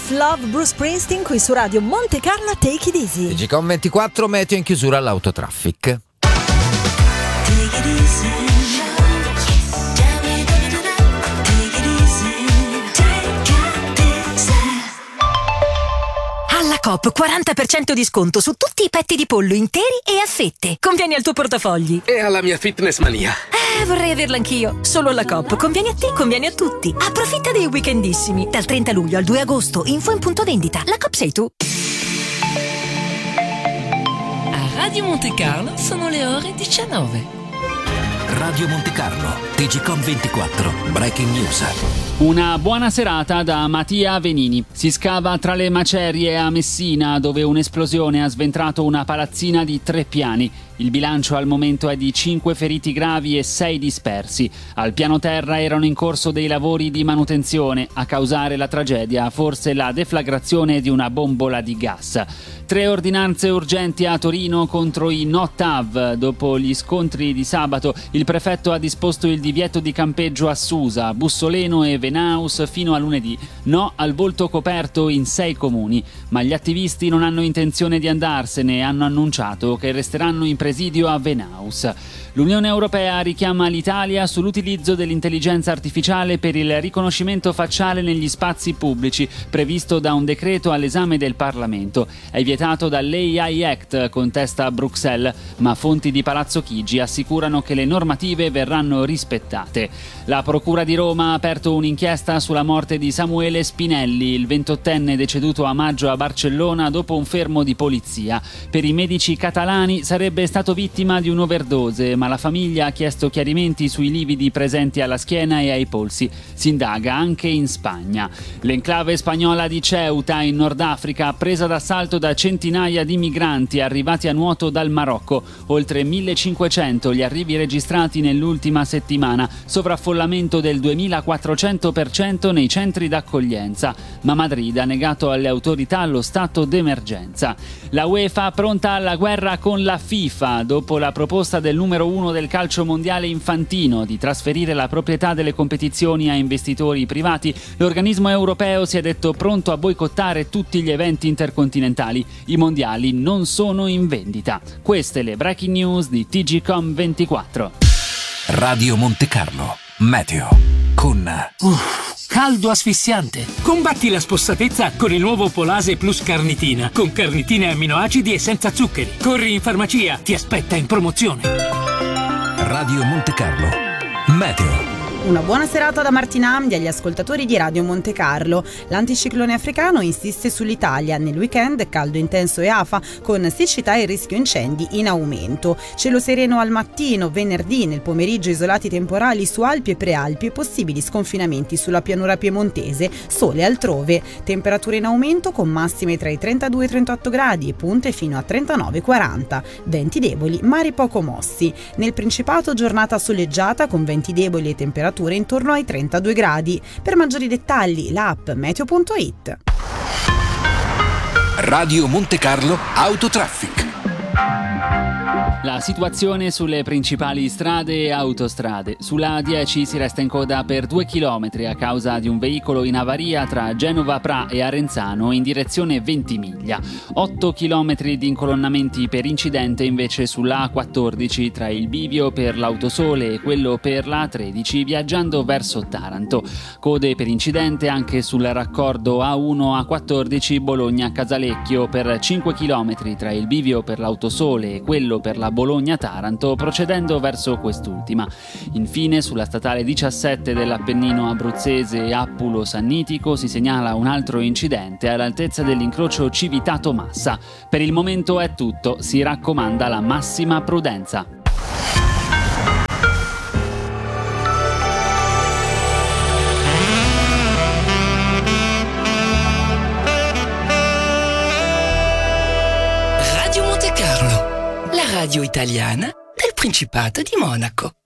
Tough Love, Bruce Springsteen qui su Radio Monte Carlo, Take It Easy. TGcom 24, meteo in chiusura all'autotraffic. Take it easy. Alla Coop 40% di sconto su tutti i petti di pollo interi e a fette. Conviene al tuo portafogli. E alla mia fitness mania. Vorrei averla anch'io. Solo alla Coop. Conviene a te, conviene a tutti. Approfitta dei weekendissimi. Dal 30 luglio al 2 agosto. Info in punto vendita. La Coop sei tu. A Radio Monte Carlo sono le ore 19. Radio Monte Carlo, TGcom 24, Breaking News. Una buona serata da Mattia Venini. Si scava tra le macerie a Messina, dove un'esplosione ha sventrato una palazzina di 3 piani. Il bilancio al momento è di 5 feriti gravi e 6 dispersi. Al piano terra erano in corso dei lavori di manutenzione. A causare la tragedia forse la deflagrazione di una bombola di gas. 3 ordinanze urgenti a Torino contro i no TAV. Dopo gli scontri di sabato, il prefetto ha disposto il divieto di campeggio a Susa, Bussoleno e Venaus fino a lunedì. No al volto coperto in 6 comuni. Ma gli attivisti non hanno intenzione di andarsene e hanno annunciato che resteranno in presidio a Venaus. L'Unione Europea richiama l'Italia sull'utilizzo dell'intelligenza artificiale per il riconoscimento facciale negli spazi pubblici, previsto da un decreto all'esame del Parlamento. È vietato dall'AI Act, contesta Bruxelles, ma fonti di Palazzo Chigi assicurano che le normative verranno rispettate. La Procura di Roma ha aperto un'inchiesta sulla morte di Samuele Spinelli, il 28enne deceduto a maggio a Barcellona dopo un fermo di polizia. Per i medici catalani sarebbe stato vittima di un'overdose, ma la famiglia ha chiesto chiarimenti sui lividi presenti alla schiena e ai polsi. Si indaga anche in Spagna. L'enclave spagnola di Ceuta, in Nord Africa, presa d'assalto da centinaia di migranti arrivati a nuoto dal Marocco. Oltre 1500 gli arrivi registrati nell'ultima settimana, sovraffollamento del 2400% nei centri d'accoglienza. Ma Madrid ha negato alle autorità lo stato d'emergenza. La UEFA pronta alla guerra con la FIFA dopo la proposta del numero 1 del calcio mondiale Infantino di trasferire la proprietà delle competizioni a investitori privati. L'organismo europeo si è detto pronto a boicottare tutti gli eventi intercontinentali. I mondiali non sono in vendita. Queste le breaking news di TGcom 24. Radio Monte Carlo, meteo con Caldo asfissiante. Combatti la spossatezza con il nuovo Polase Plus Carnitina, con carnitine e amminoacidi e senza zuccheri. Corri in farmacia, ti aspetta in promozione. Radio Monte Carlo, meteo. Una buona serata da Martina Amdi agli ascoltatori di Radio Monte Carlo. L'anticiclone africano insiste sull'Italia. Nel weekend caldo intenso e afa con siccità e rischio incendi in aumento. Cielo sereno al mattino, venerdì, nel pomeriggio isolati temporali su Alpi e Prealpi e possibili sconfinamenti sulla pianura piemontese, sole altrove. Temperature in aumento con massime tra i 32 e i 38 gradi e punte fino a 39-40. Venti deboli, mari poco mossi. Nel Principato giornata soleggiata con venti deboli e temperature intorno ai 32 gradi. Per maggiori dettagli l'app meteo.it. Radio Monte Carlo Autotraffic. La situazione sulle principali strade e autostrade. Sulla A10 si resta in coda per 2 chilometri a causa di un veicolo in avaria tra Genova Pra e Arenzano in direzione Ventimiglia. 8 chilometri di incolonnamenti per incidente invece sulla A14 tra il bivio per l'Autosole e quello per la A13 viaggiando verso Taranto. Code per incidente anche sul raccordo A1-A14 Bologna-Casalecchio per 5 chilometri tra il bivio per l'Autosole e quello per la Bologna-Taranto, procedendo verso quest'ultima. Infine, sulla statale 17 dell'Appennino abruzzese Appulo-Sannitico si segnala un altro incidente all'altezza dell'incrocio Civitato-Massa. Per il momento è tutto, si raccomanda la massima prudenza. Radio Monte Carlo, la radio italiana del Principato di Monaco.